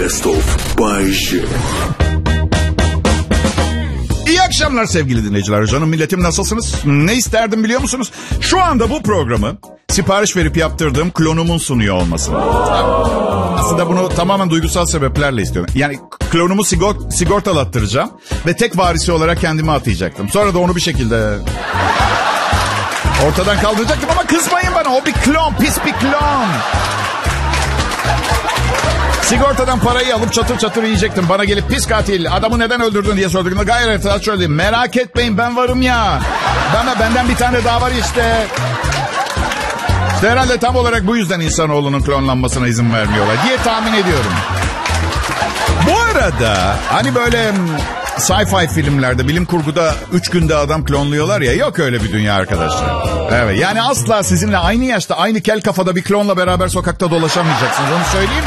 Best of Bay J. İyi akşamlar sevgili dinleyiciler. Canım milletim, nasılsınız? Ne isterdim biliyor musunuz? Şu anda bu programı sipariş verip yaptırdığım klonumun sunuyor olmasını. Aslında bunu tamamen duygusal sebeplerle istiyorum. Yani klonumu sigortalattıracağım ve tek varisi olarak kendimi atayacaktım. Sonra da onu bir şekilde ortadan kaldıracaktım ama kızmayın bana. O bir klon, pis bir klon. Sigortadan parayı alıp çatır çatır yiyecektim. Bana gelip pis katil, adamı neden öldürdün diye sorduğunda gayret şöyle diyeyim. Merak etmeyin, ben varım ya. Benden bir tane daha var işte. İşte herhalde tam olarak bu yüzden insanoğlunun klonlanmasına izin vermiyorlar diye tahmin ediyorum. Bu arada hani böyle sci-fi filmlerde, bilim kurguda 3 günde adam klonluyorlar ya, yok öyle bir dünya arkadaşlar. Evet, yani asla sizinle aynı yaşta, aynı kel kafada bir klonla beraber sokakta dolaşamayacaksınız, onu söyleyeyim.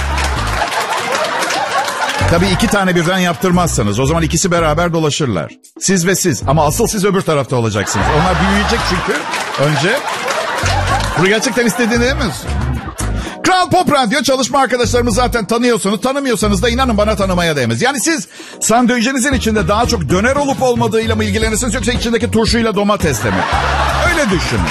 Tabii 2 tane birden yaptırmazsanız o zaman ikisi beraber dolaşırlar. Siz ve siz, ama asıl siz öbür tarafta olacaksınız. Onlar büyüyecek çünkü önce. Bunu gerçekten istediğini değil mi? Kral Pop Radyo çalışma arkadaşlarımı zaten tanıyorsunuz. Tanımıyorsanız da inanın bana tanımaya değmez. Yani siz sandviçinizin içinde daha çok döner olup olmadığıyla mı ilgilenirsiniz, yoksa içindeki turşuyla domatesle mi? Öyle düşünün.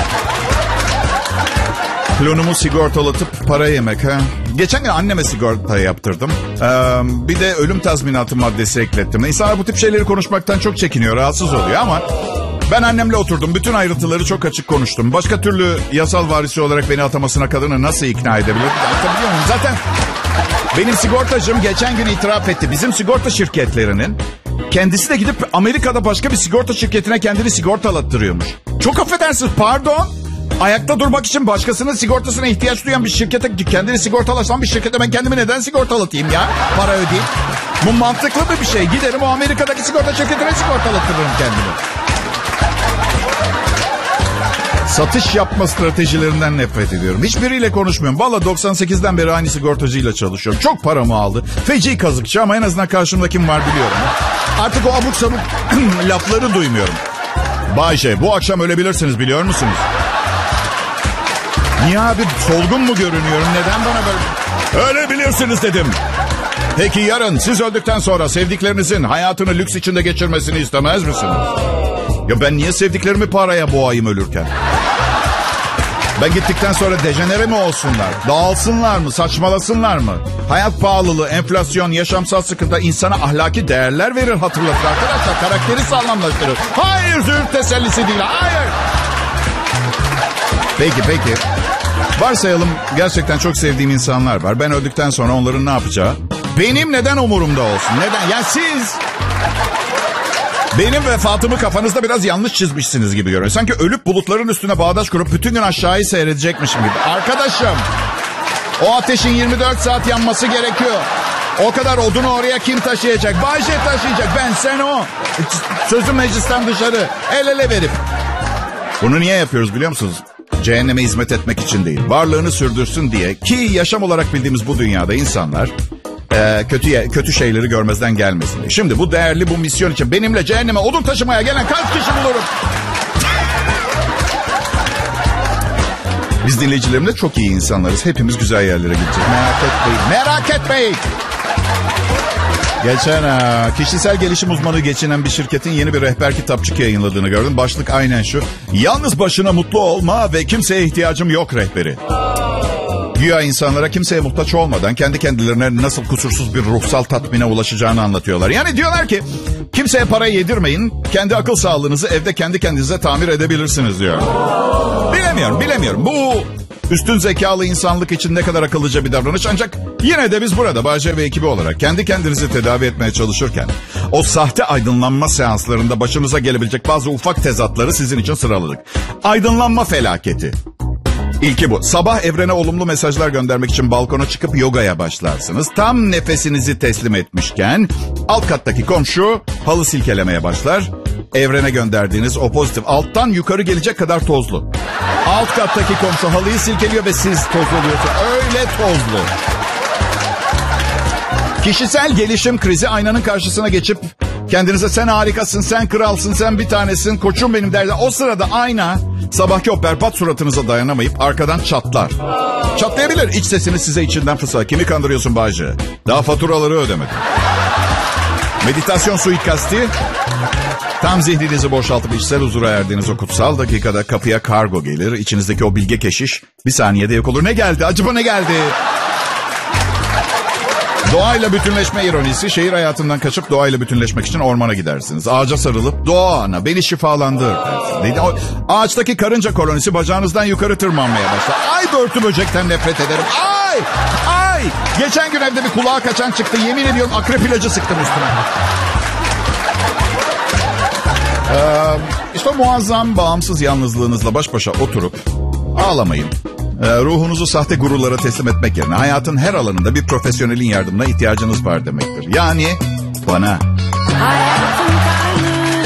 Klonumu sigortalatıp para yemek ha. Geçen gün anneme sigorta yaptırdım. Bir de ölüm tazminatı maddesi eklettim. İnsanlar bu tip şeyleri konuşmaktan çok çekiniyor, rahatsız oluyor ama ben annemle oturdum. Bütün ayrıntıları çok açık konuştum. Başka türlü yasal varisi olarak beni atamasına kadını nasıl ikna edebilirim? Anlatabiliyor muyum? Zaten benim sigortacım geçen gün itiraf etti. Bizim sigorta şirketlerinin kendisi de gidip Amerika'da başka bir sigorta şirketine kendini sigortalattırıyormuş. Çok affedersiniz, pardon. Ayakta durmak için başkasının sigortasına ihtiyaç duyan bir şirkete, kendini sigortalaşan bir şirkete ben kendimi neden sigortalatayım ya? Para ödeyeyim. Bu mantıklı bir şey. Giderim o Amerika'daki sigorta şirketine sigortalattırırım kendimi. Satış yapma stratejilerinden nefret ediyorum. Hiçbiriyle konuşmuyorum. Valla 98'den beri aynı sigortacıyla çalışıyorum. Çok paramı aldı. Feci kazıkçı ama en azından karşımda kim var biliyorum. Artık o abuk sabuk lafları duymuyorum. Bay J, bu akşam ölebilirsiniz, biliyor musunuz? Niye abi, solgun mu görünüyorum? Neden bana böyle? Ölebilirsiniz dedim. Peki yarın siz öldükten sonra sevdiklerinizin hayatını lüks içinde geçirmesini istemez misiniz? Ya ben niye sevdiklerimi paraya boğayım ölürken? Ben gittikten sonra dejenere mi olsunlar? Dağılsınlar mı? Saçmalasınlar mı? Hayat pahalılığı, enflasyon, yaşamsal sıkıntı insana ahlaki değerler verir, hatırlatır arkadaşlar. Karakteri sağlamlaştırır. Hayır, züğürt tesellisi değil. Hayır. Peki. Varsayalım gerçekten çok sevdiğim insanlar var. Ben öldükten sonra onların ne yapacağı benim neden umurumda olsun? Neden? Ya siz benim vefatımı kafanızda biraz yanlış çizmişsiniz gibi görünüyor. Sanki ölüp bulutların üstüne bağdaş kurup bütün gün aşağıyı seyredecekmişim gibi. Arkadaşım, o ateşin 24 saat yanması gerekiyor. O kadar odunu oraya kim taşıyacak? Bay J taşıyacak. Ben, sen, o. Sözüm meclisten dışarı. El ele verip. Bunu niye yapıyoruz biliyor musunuz? Cehenneme hizmet etmek için değil. Varlığını sürdürsün diye. Ki yaşam olarak bildiğimiz bu dünyada insanlar kötü şeyleri görmezden gelmesin. Şimdi bu değerli bu misyon için benimle cehenneme odun taşımaya gelen kaç kişi bulurum? Biz dinleyicilerimle çok iyi insanlarız. Hepimiz güzel yerlere gideceğiz. Merak etmeyin. Geçen kişisel gelişim uzmanı geçinen bir şirketin yeni bir rehber kitapçık yayınladığını gördüm. Başlık aynen şu: yalnız başına mutlu olma ve kimseye ihtiyacım yok rehberi. Güya insanlara kimseye muhtaç olmadan kendi kendilerine nasıl kusursuz bir ruhsal tatmine ulaşacağını anlatıyorlar. Yani diyorlar ki kimseye para yedirmeyin, kendi akıl sağlığınızı evde kendi kendinize tamir edebilirsiniz diyor. Bilemiyorum. Bu üstün zekalı insanlık için ne kadar akıllıca bir davranış, ancak yine de biz burada Bay J ve ekibi olarak kendi kendinizi tedavi etmeye çalışırken o sahte aydınlanma seanslarında başınıza gelebilecek bazı ufak tezatları sizin için sıraladık. Aydınlanma felaketi. İlki bu. Sabah evrene olumlu mesajlar göndermek için balkona çıkıp yogaya başlarsınız. Tam nefesinizi teslim etmişken alt kattaki komşu halı silkelemeye başlar. Evrene gönderdiğiniz o pozitif alttan yukarı gelecek kadar tozlu. Alt kattaki komşu halıyı silkeliyor ve siz toz oluyorsunuz. Öyle tozlu. Kişisel gelişim krizi, aynanın karşısına geçip Kendinize sen harikasın, sen kralsın, sen bir tanesin, koçum benim derler. O sırada ayna sabahki o berbat suratınıza dayanamayıp arkadan çatlar. Çatlayabilir. İç sesini size içinden fısıldar. Kimi kandırıyorsun Bayce? Daha faturaları ödemedim. Meditasyon suikasti. Tam zihninizi boşaltıp içsel huzura erdiğiniz o kutsal dakikada kapıya kargo gelir. İçinizdeki o bilge keşiş bir saniyede yok olur. Ne geldi? Acaba ne geldi? Doğayla bütünleşme ironisi. Şehir hayatından kaçıp doğayla bütünleşmek için ormana gidersiniz. Ağaca sarılıp doğa ana beni şifalandır dersiniz. Ağaçtaki karınca kolonisi bacağınızdan yukarı tırmanmaya başlar. Ay börtü böcekten nefret ederim. Ay! Ay! Geçen gün evde bir kulağa kaçan çıktı. Yemin ediyorum akrep ilacı sıktım üstüne. İşte muazzam bağımsız yalnızlığınızla baş başa oturup ağlamayın. Ruhunuzu sahte gururlara teslim etmek yerine hayatın her alanında bir profesyonelin yardımına ihtiyacınız var demektir. Yani bana.